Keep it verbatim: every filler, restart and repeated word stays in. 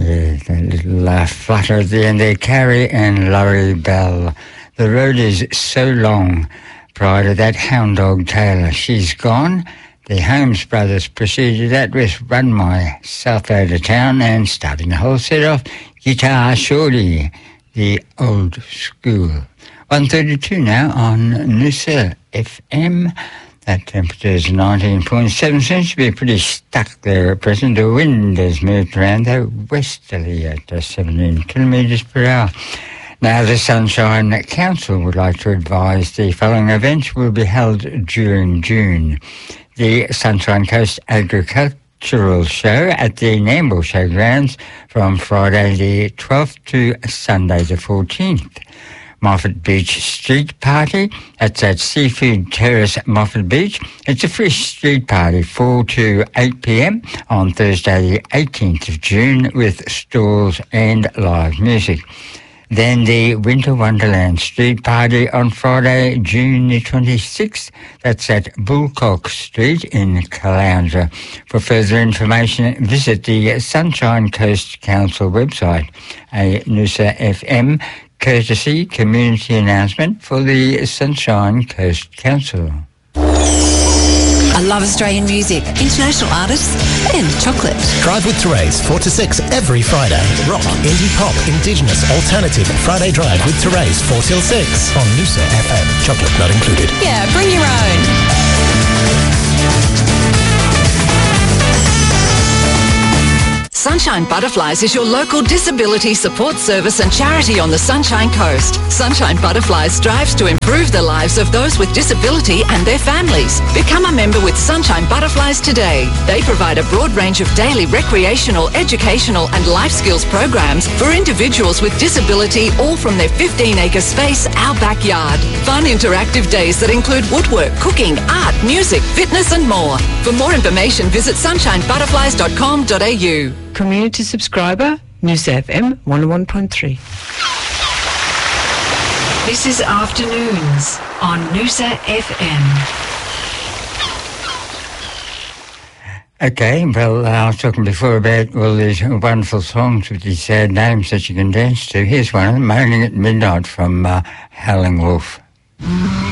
Yeah, the little uh, flutter at the end there, Carrie and Laurie Bell. The road is so long. Prior to that, Hound Dog Taylor, She's Gone. The Holmes Brothers preceded that with Run My Self Out of Town, and starting the whole set off, Guitar Shorty, the old school. one thirty-two now on Noosa F M. That temperature is nineteen point seven. Seems to be pretty stuck there at present. The wind has moved around, though westerly at uh, seventeen kilometres per hour. Now, the Sunshine Council would like to advise the following events will be held during June. The Sunshine Coast Agricultural Show at the Nambour Showgrounds from Friday the twelfth to Sunday the fourteenth. Moffat Beach Street Party, that's at Seafood Terrace, Moffat Beach. It's a free street party, four to eight p.m. on Thursday the eighteenth of June with stalls and live music. Then the Winter Wonderland Street Party on Friday, June the twenty-sixth. That's at Bullcock Street in Caloundra. For further information, visit the Sunshine Coast Council website. A Noosa F M courtesy community announcement for the Sunshine Coast Council. I love Australian music, international artists and chocolate. Drive with Therese, four to six every Friday. Rock, indie pop, indigenous, alternative. Friday Drive with Therese, four till six on Noosa F M. Chocolate not included. Yeah, bring your own. Sunshine Butterflies is your local disability support service and charity on the Sunshine Coast. Sunshine Butterflies strives to improve the lives of those with disability and their families. Become a member with Sunshine Butterflies today. They provide a broad range of daily recreational, educational and life skills programs for individuals with disability, all from their fifteen acre space, our backyard. Fun interactive days that include woodwork, cooking, art, music, fitness and more. For more information, visit sunshine butterflies dot com dot a u. Community subscriber, Noosa F M one oh one point three. This is Afternoons on Noosa F M. Okay, well, uh, I was talking before about all these wonderful songs with these sad names that you can dance to. Here's one of them, Moaning at Midnight from uh, Howling Wolf.